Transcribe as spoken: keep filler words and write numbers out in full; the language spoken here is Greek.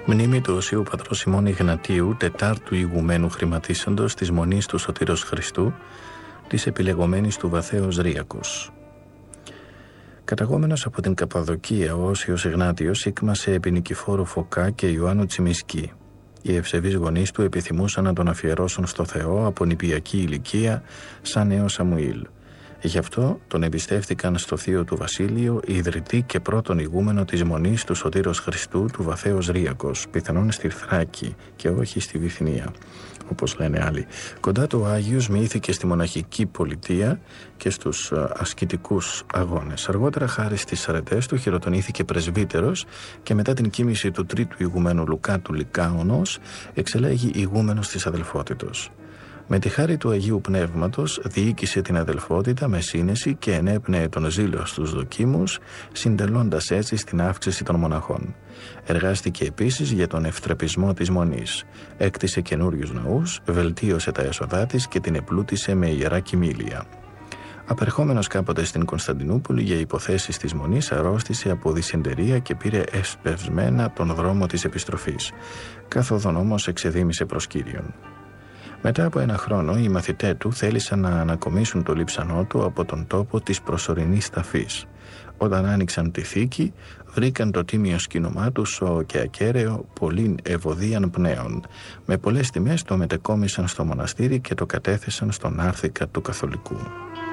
Μνήμη του Οσίου Πατρός Σιμών Ιγνατίου, τετάρτου ηγουμένου χρηματίσαντος της Μονής του Σωτήρος Χριστού, της επιλεγωμένης του Βαθέως Ρύακος. Καταγόμενος από την Καπαδοκία, ο Όσιος Ιγνάτιος ήκμασε επί Νικηφόρου Φωκά και Ιωάννου Τσιμισκή. Οι ευσεβείς γονείς του επιθυμούσαν να τον αφιερώσουν στο Θεό από νηπιακή ηλικία σαν νέο Σαμουήλ. Γι' αυτό τον εμπιστεύτηκαν στο θείο του Βασίλειο, ιδρυτή και πρώτον ηγούμενο της Μονής του Σωτήρος Χριστού του Βαθέως Ρύακος, πιθανόν στη Θράκη και όχι στη Βυθνία, όπως λένε άλλοι. Κοντά του ο Άγιος μοιήθηκε στη μοναχική πολιτεία και στους ασκητικούς αγώνες. Αργότερα, χάρη στις αρετές του, χειροτονήθηκε πρεσβύτερος και μετά την κοίμηση του τρίτου ηγουμένου Λουκά του Λικάωνος εξελέγει ηγούμενος της αδελφότητος. Με τη χάρη του Αγίου Πνεύματος διοίκησε την αδελφότητα με σύνεση και ενέπνεε τον ζήλο στους δοκίμους, συντελώντας έτσι στην αύξηση των μοναχών. Εργάστηκε επίσης για τον ευτραπισμό της Μονής. Έκτισε καινούριους ναούς, βελτίωσε τα έσοδά της και την επλούτησε με ιερά κοιμήλια. Απερχόμενος κάποτε στην Κωνσταντινούπολη για υποθέσεις της Μονής, αρρώστησε από δυσεντερία και πήρε εσπευσμένα τον δρόμο της επιστροφής. Καθοδόν όμως εξεδήμησε προς Κύριον. Μετά από ένα χρόνο οι μαθητές του θέλησαν να ανακομίσουν το λείψανό του από τον τόπο της προσωρινής ταφής. Όταν άνοιξαν τη θήκη, βρήκαν το τίμιο σκήνομά του σώο και ακέραιο πολλήν ευωδίαν πνέων. Με πολλές τιμές το μετεκόμισαν στο μοναστήρι και το κατέθεσαν στον άρθικα του Καθολικού.